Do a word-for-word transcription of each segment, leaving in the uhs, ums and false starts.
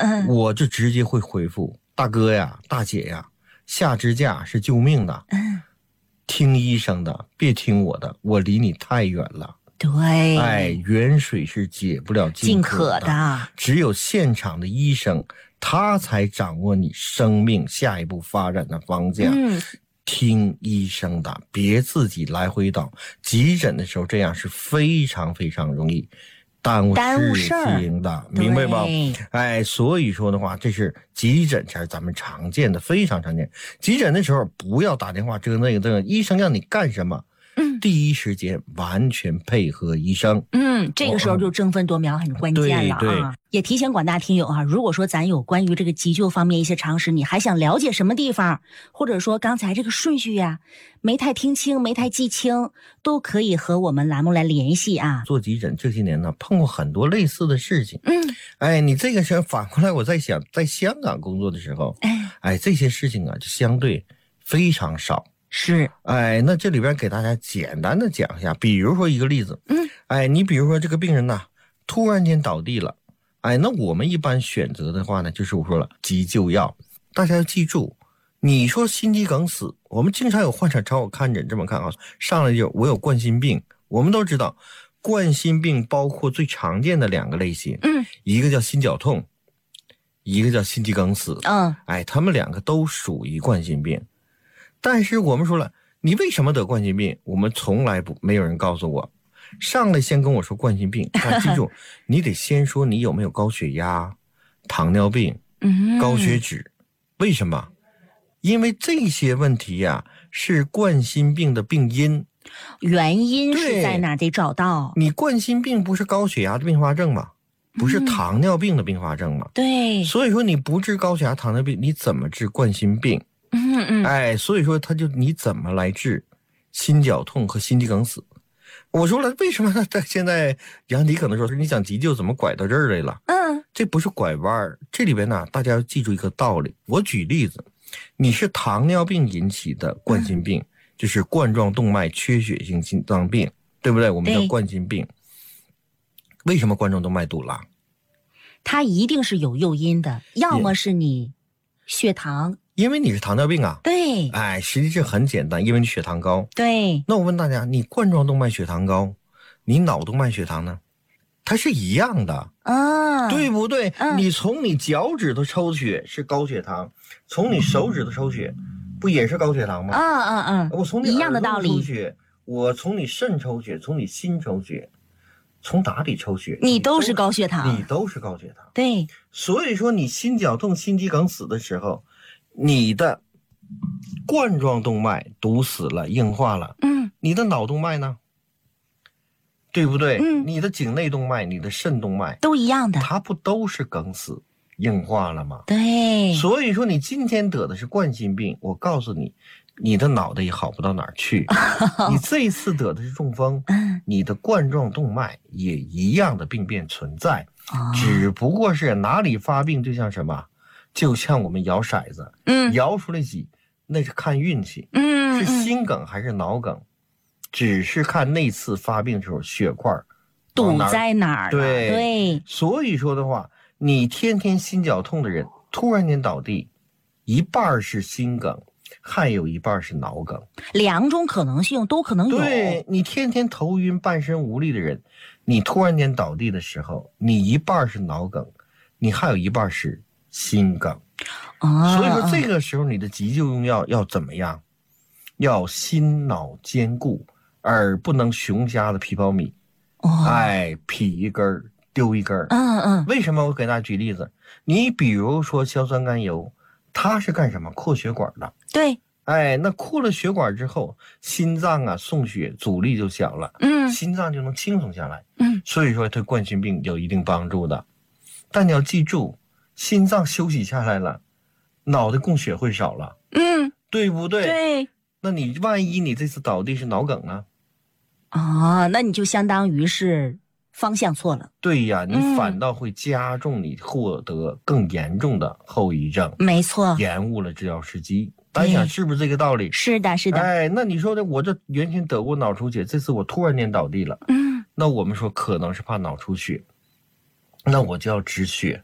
嗯， 我就直接会回复大哥呀大姐呀，下支架是救命的， 嗯， 听医生的别听我的，我离你太远了。 对， 哎，远水是解不了近渴的， 近渴的， 只有现场的医生他才掌握你生命下一步发展的方向。 嗯， 听医生的，别自己来回倒。急诊的时候这样是非常非常容易耽误事情的，明白吧？哎，所以说的话，这是急诊才是咱们常见的，非常常见。急诊的时候不要打电话这个那个这个，医生让你干什么？ 嗯， 第一时间完全配合医生。 嗯，这个时候就争分夺秒很关键了啊！ 对对， 也提醒广大听友啊，如果说咱有关于这个急救方面一些常识，你还想了解什么地方，或者说刚才这个顺序呀、啊、没太听清、没太记清，都可以和我们栏目来联系啊。 做急诊这些年呢，碰过很多类似的事情。 嗯， 哎，你这个时候反过来，我在想，在香港工作的时候， 哎， 哎，这些事情啊，就相对非常少。 是， 哎，那这里边给大家简单的讲一下，比如说一个例子， 嗯， 哎，你比如说这个病人呐，突然间倒地了，哎，那我们一般选择的话呢，就是我说了急救药，大家要记住，你说心肌梗死，我们经常有患者找我看诊，这么看啊，上来就我有冠心病，我们都知道，冠心病包括最常见的两个类型， 嗯， 一个叫心绞痛，一个叫心肌梗死， 嗯， 哎，他们两个都属于冠心病。但是我们说了，你为什么得冠心病？我们从来不没有人告诉我。上来先跟我说冠心病，但记住，你得先说你有没有高血压、糖尿病、高血脂。为什么？因为这些问题呀、啊、是冠心病的病因， 原因是在哪得找到。 你冠心病不是高血压的并发症吗？不是糖尿病的并发症吗？ 对。 所以说你不治高血压、糖尿病，你怎么治冠心病？ 嗯嗯， 哎，所以说他就你怎么来治心绞痛和心肌梗死？我说了，为什么他现在杨迪可能说是你讲急救怎么拐到这儿来了？ 嗯， 这不是拐弯，这里边呢，大家要记住一个道理。我举例子，你是糖尿病引起的冠心病，嗯、就是冠状动脉缺血性心脏病，对不对？我们叫冠心病。为什么冠状动脉堵了？ 它一定是有诱因的，要么是你血糖。 因为你是糖尿病啊， 对， 哎，实际是很简单，因为你血糖高。 对， 那我问大家，你冠状动脉血糖高，你脑动脉血糖呢？它是一样的啊， 对不对？ 嗯、 你从你脚趾头抽血是高血糖，从你手指头抽血，不也是高血糖吗？ 嗯嗯嗯， 我从你一样的道理。 抽血，我从你肾抽血，从你心抽血，从哪里抽血， 你都是高血糖， 你都是高血糖。 对， 所以说你心绞痛、心肌梗死的时候。你的冠状动脉堵死了，硬化了， 嗯， 你的脑动脉呢？对不对？ 嗯， 你的颈内动脉、你的肾动脉都一样的， 它不都是梗死、硬化了吗？ 对。 所以说你今天得的是冠心病，我告诉你，你的脑袋也好不到哪儿去。你这一次得的是中风， 嗯， 你的冠状动脉也一样的病变存在， 哦、 只不过是哪里发病就像什么。就像我们摇骰子， 嗯， 摇出来几，那是看运气， 嗯， 是心梗还是脑梗，只是看那次发病的时候血块堵在哪儿。 对对， 所以说的话，你天天心绞痛的人突然间倒地，一半是心梗，还有一半是脑梗， 两种可能性都可能有。 对，你天天头晕半身无力的人，你突然间倒地的时候，你一半是脑梗，你还有一半是心梗， 啊， 所以说这个时候你的急救用药要怎么样？要心脑兼顾，而不能熊瞎的皮苞米。 哦， 哎，劈一根丢一根。 嗯嗯。 为什么？我给大家举例子，你比如说硝酸甘油，它是干什么？扩血管的。 对。 哎，那扩了血管之后，心脏啊送血阻力就小了， 嗯， 心脏就能轻松下来。 嗯， 所以说对冠心病有一定帮助的。但你要记住。心脏休息下来了，脑袋供血会少了， 嗯， 对不对？ 对。 那你万一你这次倒地是脑梗呢？ 啊，那你就相当于是方向错了。 对呀，你反倒会加重你获得更严重的后遗症。 没错， 延误了治疗时机。大家想是不是这个道理？ 是的，是的。 哎，那你说的，我这原先得过脑出血，这次我突然间倒地了， 嗯， 那我们说可能是怕脑出血，那我就要止血。 嗯，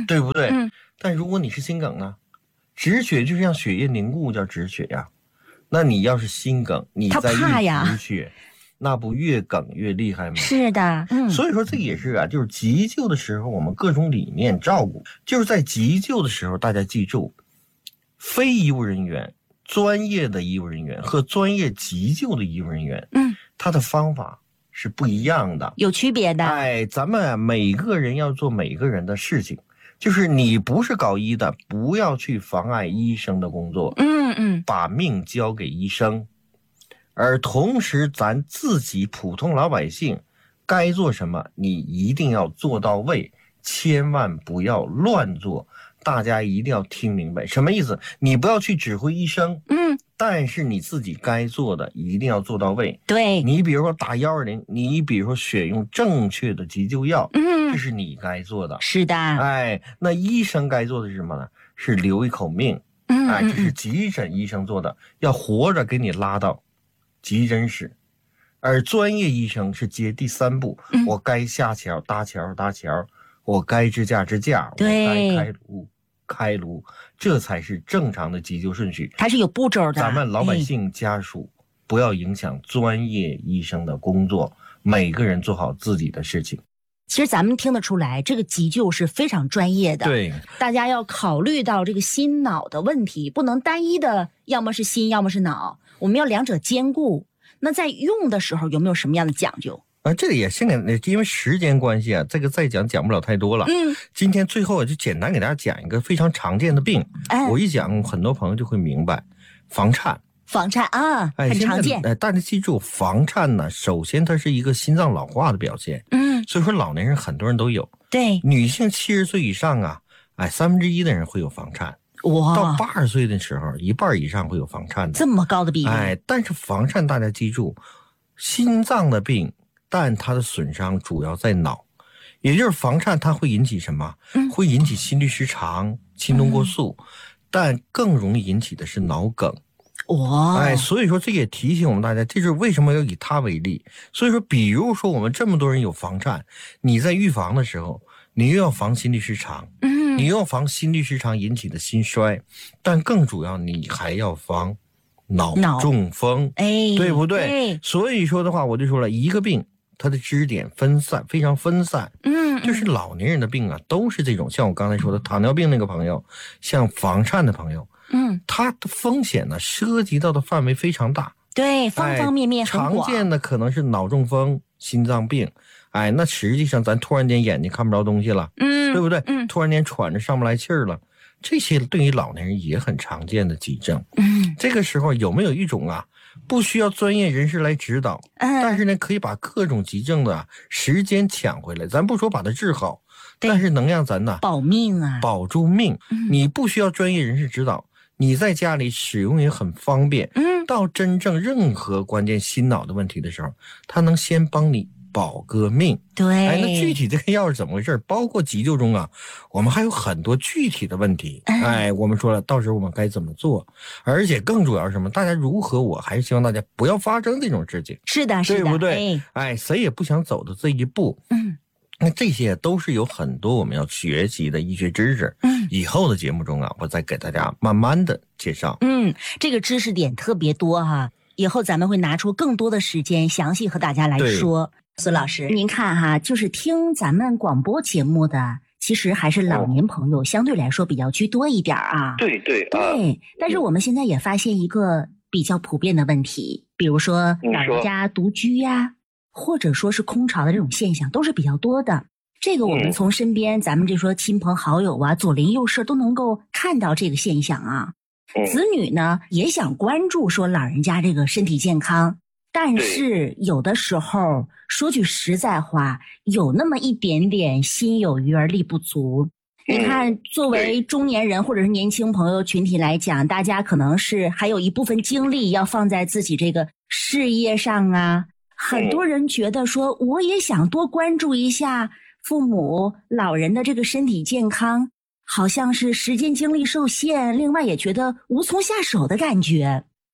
嗯， 对不对？ 嗯， 但如果你是心梗呢，止血就是让血液凝固叫止血呀。那你要是心梗，你再一止血，那不越梗越厉害吗？ 是的，嗯， 所以说这也是啊，就是急救的时候我们各种理念照顾，就是在急救的时候大家记住，非医务人员、专业的医务人员和专业急救的医务人员， 嗯， 他的方法是不一样的， 有区别的。 哎，咱们啊每个人要做每个人的事情。就是你不是搞医的，不要去妨碍医生的工作， 嗯嗯， 把命交给医生，而同时咱自己普通老百姓该做什么，你一定要做到位，千万不要乱做。大家一定要听明白什么意思？你不要去指挥医生， 嗯， 但是你自己该做的一定要做到位。 对， 你比如说打一二零，你比如说选用正确的急救药， 嗯， 这是你该做的。 是的， 哎，那医生该做的是什么呢？是留一口命。 嗯， 哎，这是急诊医生做的，要活着给你拉到急诊室。而专业医生是接第三步， 嗯、 我该下桥搭桥搭桥，我该支架支架，我对， 该开颅开颅，这才是正常的急救顺序。 它是有步骤的。 咱们老百姓家属、哎、不要影响专业医生的工作，每个人做好自己的事情。 其实咱们听得出来，这个急救是非常专业的。 对， 大家要考虑到这个心脑的问题，不能单一的，要么是心，要么是脑，我们要两者兼顾。那在用的时候有没有什么样的讲究？ 啊，这个也现在因为时间关系啊，这个再讲讲不了太多了。 嗯， 今天最后就简单给大家讲一个非常常见的病， 哎、 我一讲很多朋友就会明白，房颤。 房颤啊， 哎、 很常见。 哎，大家记住，房颤呢，首先它是一个心脏老化的表现。 嗯， 所以说老年人很多人都有。 对， 女性七十岁以上啊，哎，三分之一的人会有房颤。 哇， 到八十岁的时候，一半以上会有房颤的。 这么高的比例。 哎，但是房颤大家记住，心脏的病。但它的损伤主要在脑，也就是房颤它会引起什么？ 嗯、 会引起心律失常、心动过速，嗯、但更容易引起的是脑梗。 哇， 哎，所以说这也提醒我们大家，这就是为什么要以它为例。所以说，比如说我们这么多人有房颤，你在预防的时候，你又要防心律失常， 嗯， 你又要防心律失常引起的心衰，但更主要你还要防脑中风， 哎， 对不对？ 哎、 所以说的话，我就说了一个病。它的支点分散，非常分散。 嗯， 就是老年人的病啊，都是这种。像我刚才说的糖尿病那个朋友，像房颤的朋友， 嗯， 它的风险呢，涉及到的范围非常大。 对，方方面面很广。 哎、常见的可能是脑中风、心脏病。哎，那实际上咱突然间眼睛看不着东西了， 嗯， 对不对？ 嗯， 突然间喘着上不来气儿了，这些对于老年人也很常见的急症。 嗯， 这个时候有没有一种啊？不需要专业人士来指导， 嗯， 但是呢，可以把各种急症的时间抢回来。咱不说把它治好，但是能让咱呢保命啊， 保住命。 嗯、 你不需要专业人士指导，你在家里使用也很方便。 嗯， 到真正任何关键心脑的问题的时候，它能先帮你保个命。 对， 哎，那具体这个药是怎么回事？包括急救中啊，我们还有很多具体的问题。 嗯、 哎，我们说了，到时候我们该怎么做？而且更主要是什么？大家如何？我还是希望大家不要发生这种事情。 是的，是的， 对不对？ 哎， 哎，谁也不想走到这一步。 嗯， 那这些都是有很多我们要学习的医学知识。 嗯， 以后的节目中啊，我再给大家慢慢的介绍。 嗯，这个知识点特别多哈，以后咱们会拿出更多的时间，详细和大家来说。孙老师，您看哈，就是听咱们广播节目的，其实还是老年朋友相对来说比较居多一点啊。 对对对、呃，但是我们现在也发现一个比较普遍的问题，比如说老人家独居呀，或者说是空巢的这种现象，都是比较多的。这个我们从身边、嗯、咱们这说亲朋好友啊，左邻右舍都能够看到这个现象啊。嗯、子女呢也想关注说老人家这个身体健康。但是有的时候说句实在话，有那么一点点心有余而力不足。你看，作为中年人或者是年轻朋友群体来讲，大家可能是还有一部分精力要放在自己这个事业上啊。很多人觉得说，我也想多关注一下父母老人的这个身体健康，好像是时间精力受限，另外也觉得无从下手的感觉。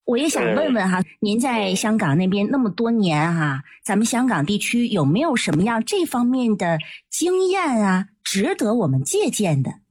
我也想问问哈，您在香港那边那么多年哈，咱们香港地区有没有什么样这方面的经验啊，值得我们借鉴的？